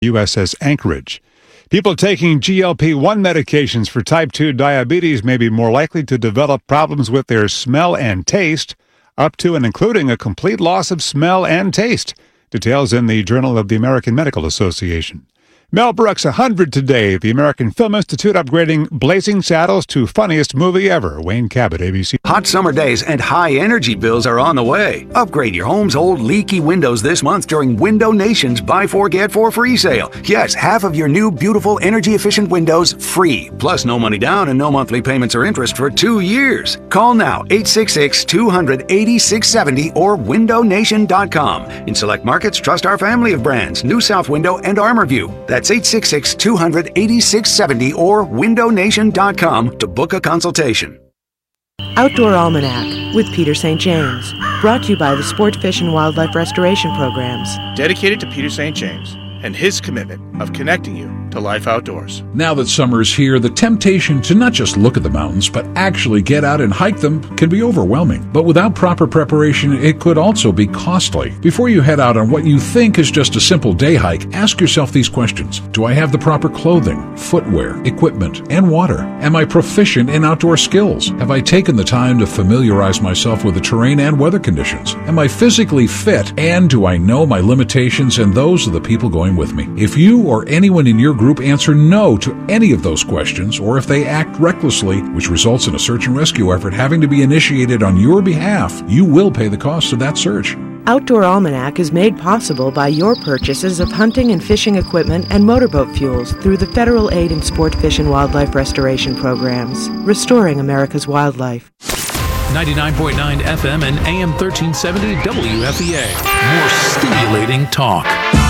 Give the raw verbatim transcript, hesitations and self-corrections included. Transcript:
U S S Anchorage. People taking G L P one medications for type two diabetes may be more likely to develop problems with their smell and taste, up to and including a complete loss of smell and taste. Details in the Journal of the American Medical Association. Mel Brooks, one hundred today. The American Film Institute upgrading Blazing Saddles to funniest movie ever. Wayne Cabot, A B C. Hot summer days and high energy bills are on the way. Upgrade your home's old leaky windows this month during Window Nation's Buy Four Get Four free sale. Yes, half of your new beautiful energy efficient windows free. Plus no money down and no monthly payments or interest for two years. Call now eight six six, two hundred, eighty-six seventy or window nation dot com. In select markets, trust our family of brands, New South Window and Armorview. That's eight six six, two hundred, eighty-six seventy or window nation dot com to book a consultation. Outdoor Almanac with Peter Saint James. Brought to you by the Sport Fish and Wildlife Restoration Programs. Dedicated to Peter Saint James and his commitment of connecting you to life outdoors. Now that summer is here, the temptation to not just look at the mountains, but actually get out and hike them can be overwhelming. But without proper preparation, it could also be costly. Before you head out on what you think is just a simple day hike, ask yourself these questions. Do I have the proper clothing, footwear, equipment, and water? Am I proficient in outdoor skills? Have I taken the time to familiarize myself with the terrain and weather conditions? Am I physically fit? And do I know my limitations and those of the people going with me? If you or anyone in your group answer no to any of those questions, or if they act recklessly, which results in a search and rescue effort having to be initiated on your behalf, you will pay the cost of that search. Outdoor Almanac is made possible by your purchases of hunting and fishing equipment and motorboat fuels through the Federal Aid and Sport Fish and Wildlife Restoration Programs, restoring America's wildlife. ninety-nine point nine F M and A M thirteen seventy W F E A. More stimulating talk.